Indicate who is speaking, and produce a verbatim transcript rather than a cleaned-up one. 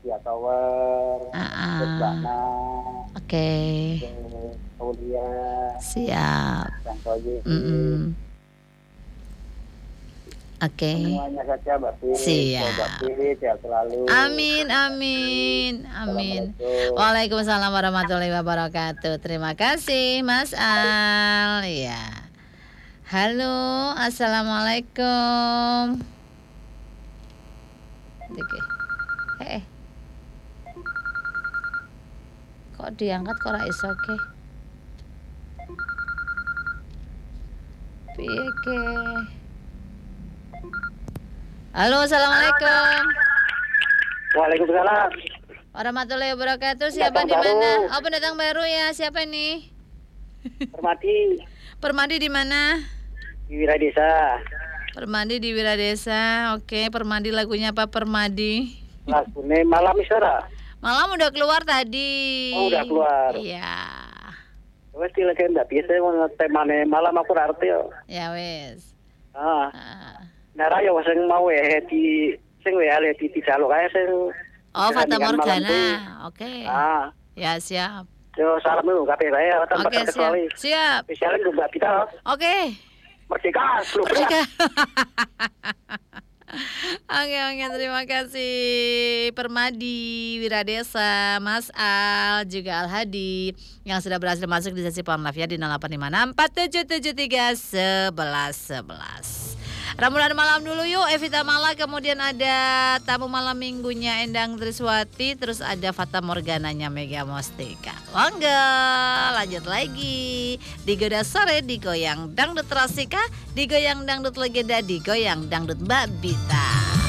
Speaker 1: Asia Tower, terus
Speaker 2: Ah,
Speaker 1: Bana,
Speaker 2: oke.
Speaker 1: terus Aulia,
Speaker 2: Siap.
Speaker 1: dan Toyi.
Speaker 2: Mm-mm. Oke.
Speaker 1: Semuanya saja Mbak Pi.
Speaker 2: Siap.
Speaker 1: Mbak Pi, sehat selalu.
Speaker 2: Amin, amin, amin.
Speaker 1: Assalamualaikum.
Speaker 2: Waalaikumsalam warahmatullahi wabarakatuh. Terima kasih, Mas Al. Ya. Halo, assalamualaikum. Oke. Eh, kok diangkat kok ora iso ke? Piye ke? Halo, assalamualaikum.
Speaker 1: Waalaikumsalam.
Speaker 2: Warahmatullahi wabarakatuh. Siapa
Speaker 1: Pendatang
Speaker 2: di mana?
Speaker 1: baru.
Speaker 2: Oh, pendatang baru ya. Siapa ini?
Speaker 1: Permadi
Speaker 2: Permadi di mana?
Speaker 1: di Wiradesa.
Speaker 2: Permadi di Wiradesa. Oke, Permadi lagunya apa Permadi?
Speaker 1: Lagune Malam Isara.
Speaker 2: Malam udah keluar tadi.
Speaker 1: Oh, udah keluar.
Speaker 2: Iya.
Speaker 1: Wes di legenda biasa mau temane malam aku ora ngerti yo.
Speaker 2: Ya wes.
Speaker 1: Ah,
Speaker 2: Ah.
Speaker 1: nara yo sing mau eh di sing wae ale di dijaluk ae sing
Speaker 2: Oh, Fata
Speaker 1: pertandingan malam
Speaker 2: Morgana.
Speaker 1: kuwi.
Speaker 2: Oke.
Speaker 1: Ah,
Speaker 2: Ya, siap.
Speaker 1: yo salam dulu kabeh bae tanpa
Speaker 2: Oke, siap.
Speaker 1: kecuali.
Speaker 2: Siap.
Speaker 1: Spesialnya untuk Mbak Pita.
Speaker 2: Oke.
Speaker 1: Merdeka, seluruh
Speaker 2: Merdeka. Oke, oke, terima kasih Permadi, Wiradesa, Mas Al, juga Al Hadi yang sudah berhasil masuk di sesi Pohon Live ya di nol delapan lima enam empat tujuh tujuh tiga satu satu satu. Ramuan malam dulu yuk, Evita Mala, kemudian ada tamu malam minggunya Endang Triswati, terus ada Fata Morgananya Mega Mostika. Monggo, lanjut lagi. Digoda sore, digoyang dangdut Rasika, digoyang dangdut legenda, digoyang dangdut Mbak Bita.